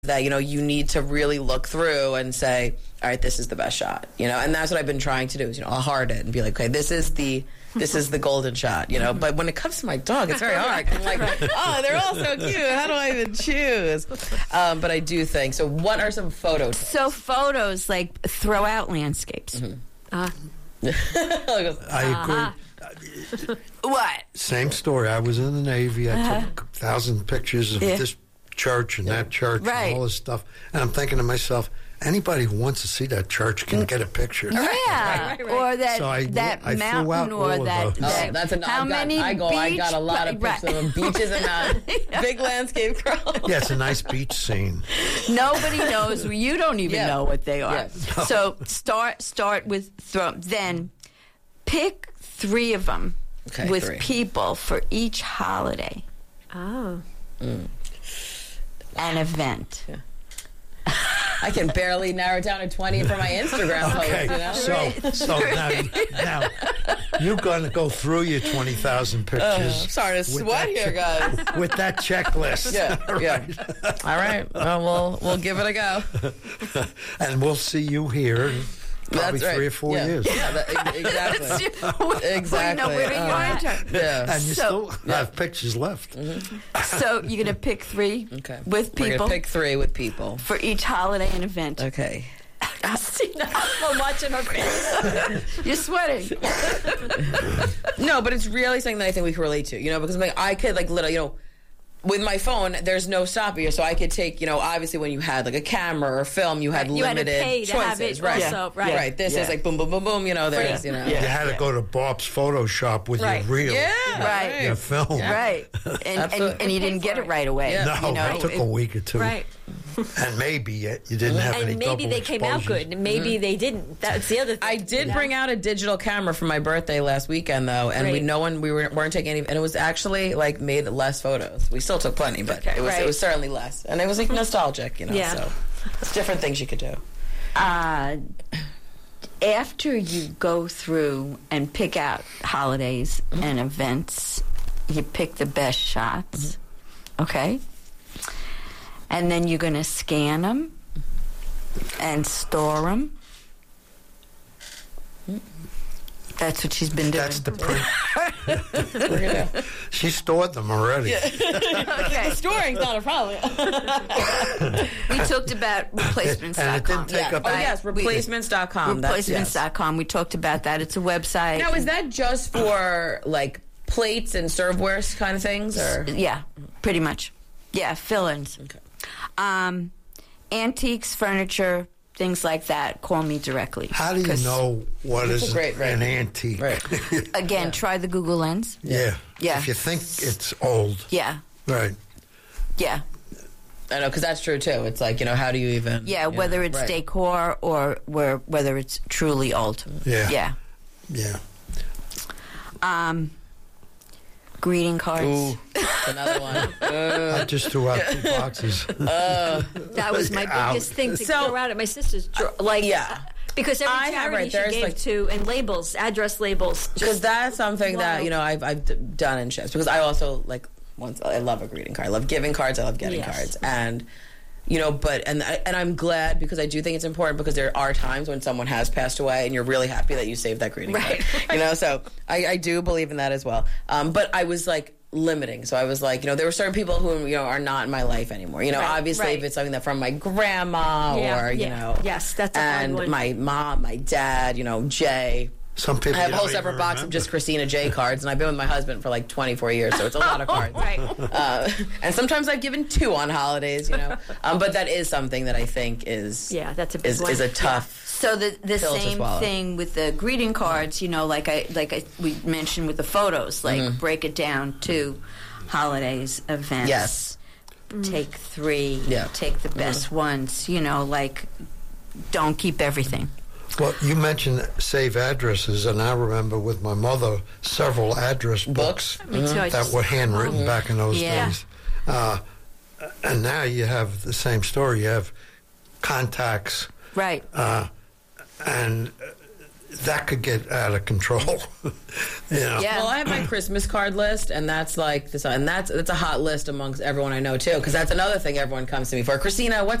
that, you need to really look through and say, all right, this is the best shot, and that's what I've been trying to do is, I'll hard it and be like, okay, this is the golden shot, but when it comes to my dog, it's very hard. I'm like, oh, they're all so cute. How do I even choose? But I do think, so what are some photos? So photos, like, throw out landscapes. I agree. What? Same story. I was in the Navy. I took 1,000 pictures of this church and that church and all this stuff. And I'm thinking to myself, anybody who wants to see that church can get a picture. Yeah, or that So I mountain, or that. That's enough. How many I got a lot of pictures of beaches and mountains. Big landscape crows. Yeah, it's a nice beach scene. Nobody knows. You don't even know what they are. Yeah. So start with then pick 3 of them with 3 people for each holiday. Oh. An event. Yeah. I can barely narrow down to 20 for my Instagram post, So now you're going to go through your 20,000 pictures. I'm starting to sweat here, guys. With that checklist. Yeah, Right. All right. Well, we'll give it a go. And we'll see you here in probably That's right. 3 or 4 years. Yeah, exactly. Exactly. We know where you're at. Yeah. And you still have pictures left. So you're going to pick 3 with people. We're going to pick 3 with people. For each holiday and event. Okay. I'm watching her face. You're sweating. No, but it's really something that I think we can relate to, because I could, literally, with my phone, there's no stopping you, so I could take, obviously when you had like a camera or film, you had limited had to pay to choices, have it right? also, right? Right. This is like boom, boom, boom, boom. There's, You had to go to Bob's Photoshop with your reel, Right. your film, Right, and you didn't get it right away. No, it took a week or 2, Right. And maybe you didn't have any. And maybe they came out good, and maybe they didn't. That's the other thing. I did bring out a digital camera for my birthday last weekend, though, and we weren't taking any, and it was actually made less photos. We still took plenty, but it was certainly less, and it was nostalgic, So it's different things you could do. After you go through and pick out holidays and events, you pick the best shots, okay? And then you're going to scan them and store them. That's what she's been doing. That's the print. She stored them already. Okay. Storing's not a problem. We talked about replacements.com. And it didn't take up. Oh, yes, replacements.com. Replacements.com. We talked about that. It's a website. Now, is that just for, plates and serveware kind of things? Or? Yeah, pretty much. Yeah, fill-ins. Okay. Antiques, furniture, things like that, call me directly. How do you know what is an antique? Right. Again, try the Google Lens. Yeah. Yeah. If you think it's old. Yeah. Right. Yeah. I know, because that's true, too. It's how do you even... Yeah, whether it's decor or whether it's truly old. Yeah. Yeah. Greeting cards. Ooh, that's another one. I just threw out 2 boxes. That was my biggest thing to throw out at my sister's. Because every charity she gave to, and labels, address labels. Because that's something that, I've done in shifts. Because I also, I love a greeting card. I love giving cards. I love getting cards. And... but and I'm glad, because I do think it's important, because there are times when someone has passed away and you're really happy that you saved that greeting card. So I do believe in that as well. But I was limiting. So I was there were certain people who are not in my life anymore. Obviously if it's something that from my grandma or yes, that's a hard one. And my mom, my dad, Jay. Some people I have a whole separate box of just Christina J cards, and I've been with my husband for 24 years, so it's a lot of cards. Right. And sometimes I've given 2 on holidays, but that is something that I think is that's a big one. Is a tough. So the same thing with the greeting cards, we mentioned with the photos, break it down to holidays, events. Yes. Take 3. Yeah. Take the best ones. Don't keep everything. Well, you mentioned save addresses, and I remember with my mother several address books that were handwritten back in those days. And now you have the same story. You have contacts. Right. And that could get out of control. Yeah. Well, I have my Christmas card list, and that's like this, and that's a hot list amongst everyone I know too, because that's another thing everyone comes to me for. Christina, what's